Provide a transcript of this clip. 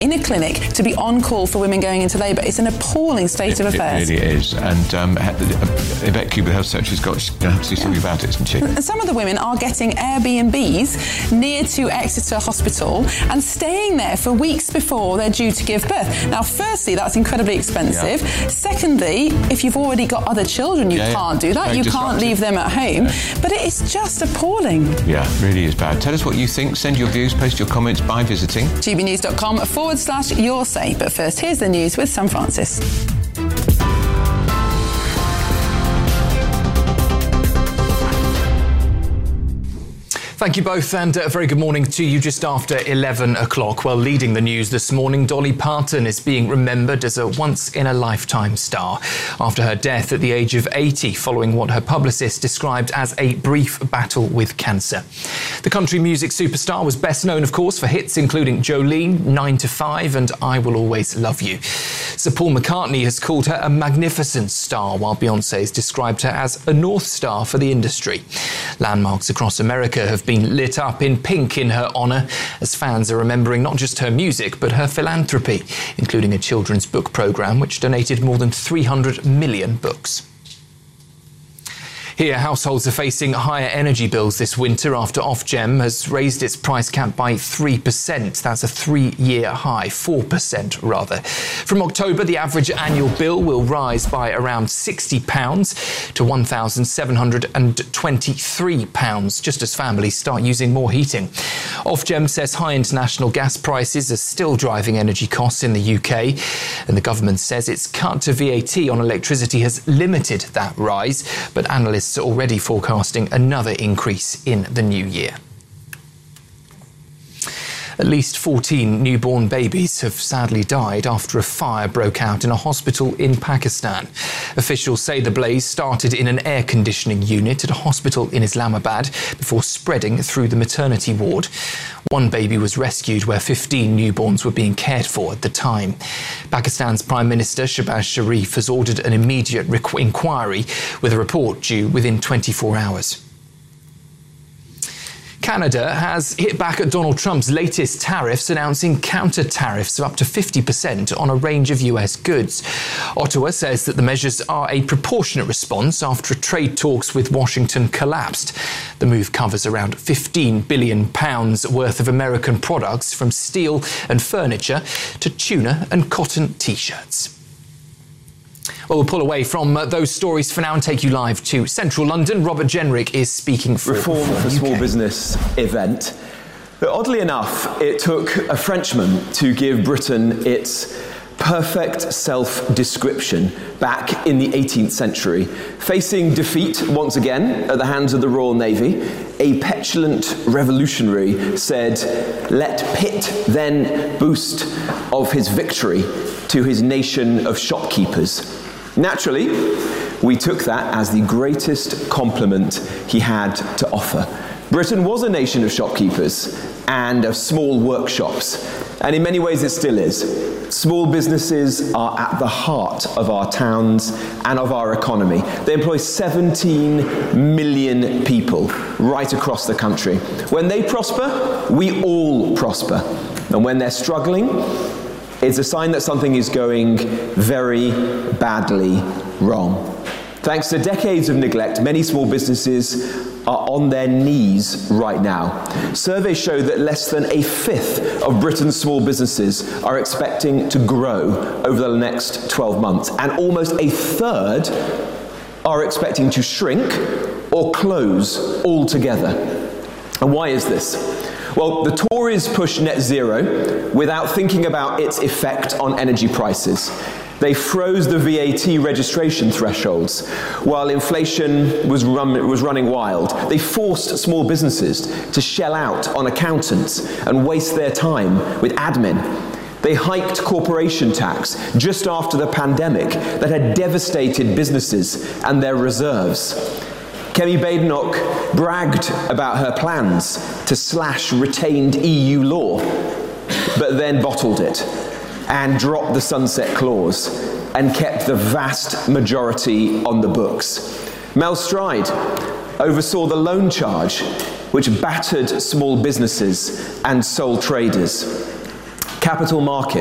in a clinic to be on call for women going into labour. It's an appalling state of affairs. It really is. And Yvette Cooper, Health Secretary, she's going to have to do something about it, isn't she? And some of the women are getting Airbnbs near to Exeter Hospital and staying there for weeks before they're due to give birth. Now, firstly, that's incredibly expensive. Yeah. Secondly, if you've already got other children, you can't do that. You can't leave them at home. Yeah. But it's just appalling. Yeah, it really is bad. Tell us what you think. Send your views, post your comments by visiting gbnews.com/your say. But first, here's the news with Sam Francis. Thank you both, and a very good morning to you. Just after 11 o'clock. Well, leading the news this morning, Dolly Parton is being remembered as a once-in-a-lifetime star after her death at the age of 80, following what her publicist described as a brief battle with cancer. The country music superstar was best known, of course, for hits including Jolene, 9 to 5 and I Will Always Love You. Sir Paul McCartney has called her a magnificent star, while Beyoncé has described her as a North Star for the industry. Landmarks across America have been lit up in pink in her honour, as fans are remembering not just her music but her philanthropy, including a children's book programme which donated more than 300 million books. Here, households are facing higher energy bills this winter after Ofgem has raised its price cap by 3%. That's a 3-year high, 4% rather. From October, the average annual bill will rise by around £60 to £1,723, just as families start using more heating. Ofgem says high international gas prices are still driving energy costs in the UK, and the government says its cut to VAT on electricity has limited that rise, but analysts are already forecasting another increase in the new year. At least 14 newborn babies have sadly died after a fire broke out in a hospital in Pakistan. Officials say the blaze started in an air conditioning unit at a hospital in Islamabad before spreading through the maternity ward. One baby was rescued where 15 newborns were being cared for at the time. Pakistan's Prime Minister Shehbaz Sharif has ordered an immediate inquiry with a report due within 24 hours. Canada has hit back at Donald Trump's latest tariffs, announcing counter-tariffs of up to 50% on a range of US goods. Ottawa says that the measures are a proportionate response after trade talks with Washington collapsed. The move covers around £15 billion worth of American products, from steel and furniture to tuna and cotton T-shirts. Well, we'll pull away from those stories for now and take you live to central London. Robert Jenrick is speaking for Reform for Small Business event. But oddly enough, it took a Frenchman to give Britain its perfect self-description back in the 18th century. Facing defeat once again at the hands of the Royal Navy, a petulant revolutionary said, "Let Pitt then boast of his victory to his nation of shopkeepers." Naturally, we took that as the greatest compliment he had to offer. Britain was a nation of shopkeepers and of small workshops, and in many ways it still is. Small businesses are at the heart of our towns and of our economy. They employ 17 million people right across the country. When they prosper, we all prosper. And when they're struggling, it's a sign that something is going very badly wrong. Thanks to decades of neglect, many small businesses are on their knees right now. Surveys show that less than a fifth of Britain's small businesses are expecting to grow over the next 12 months, and almost a third are expecting to shrink or close altogether. And why is this? Well, the Tories push net zero without thinking about its effect on energy prices. They froze the VAT registration thresholds while inflation was running wild. They forced small businesses to shell out on accountants and waste their time with admin. They hiked corporation tax just after the pandemic that had devastated businesses and their reserves. Kemi Badenoch bragged about her plans to slash retained EU law, but then bottled it and dropped the sunset clause and kept the vast majority on the books. Mel Stride oversaw the loan charge, which battered small businesses and sole traders. capital market